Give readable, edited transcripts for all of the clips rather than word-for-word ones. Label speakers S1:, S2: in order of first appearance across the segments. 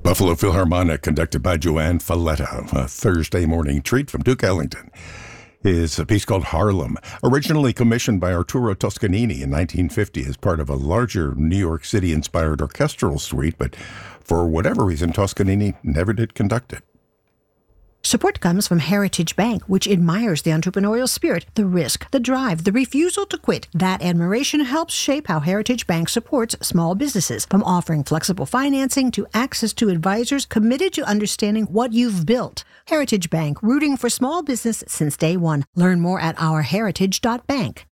S1: Buffalo Philharmonic, conducted by Joanne Falletta, a Thursday morning treat from Duke Ellington, is a piece called Harlem, originally commissioned by Arturo Toscanini in 1950 as part of a larger New York City-inspired orchestral suite, but for whatever reason, Toscanini never did conduct it.
S2: Support comes from Heritage Bank, which admires the entrepreneurial spirit, the risk, the drive, the refusal to quit. That admiration helps shape how Heritage Bank supports small businesses, from offering flexible financing to access to advisors committed to understanding what you've built. Heritage Bank, rooting for small business since day one. Learn more at ourheritage.bank.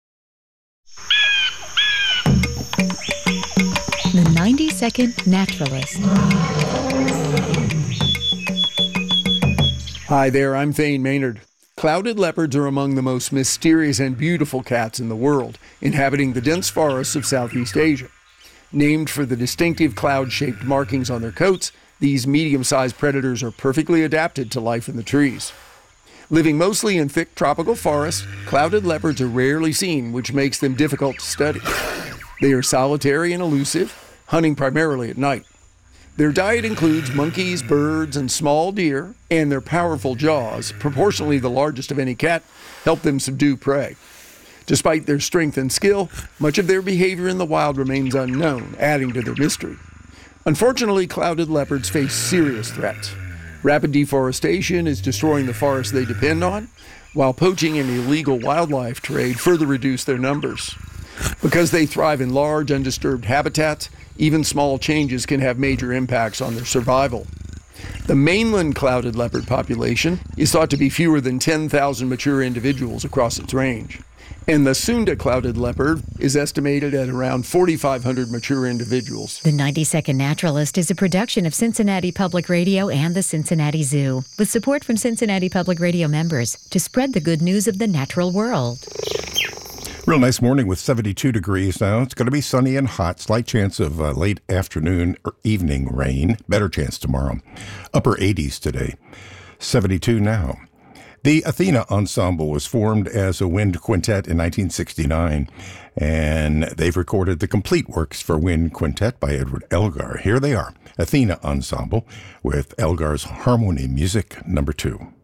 S3: The 90-Second Naturalist.
S4: Hi there, I'm Thane Maynard. Clouded leopards are among the most mysterious and beautiful cats in the world, inhabiting the dense forests of Southeast Asia. Named for the distinctive cloud-shaped markings on their coats, these medium-sized predators are perfectly adapted to life in the trees. Living mostly in thick tropical forests, clouded leopards are rarely seen, which makes them difficult to study. They are solitary and elusive, hunting primarily at night. Their diet includes monkeys, birds, and small deer, and their powerful jaws, proportionally the largest of any cat, help them subdue prey. Despite their strength and skill, much of their behavior in the wild remains unknown, adding to their mystery. Unfortunately, clouded leopards face serious threats. Rapid deforestation is destroying the forests they depend on, while poaching and illegal wildlife trade further reduce their numbers. Because they thrive in large, undisturbed habitats, even small changes can have major impacts on their survival. The mainland clouded leopard population is thought to be fewer than 10,000 mature individuals across its range. And the Sunda clouded leopard is estimated at around 4,500 mature individuals.
S3: The 90-Second Naturalist is a production of Cincinnati Public Radio and the Cincinnati Zoo, with support from Cincinnati Public Radio members to spread the good news of the natural world.
S1: Real nice morning with 72 degrees now. It's going to be sunny and hot. Slight chance of late afternoon or evening rain. Better chance tomorrow. Upper 80s today. 72 now. The Athena Ensemble was formed as a wind quintet in 1969, and they've recorded the complete works for wind quintet by Edward Elgar. Here they are, Athena Ensemble, with Elgar's Harmony Music No. 2.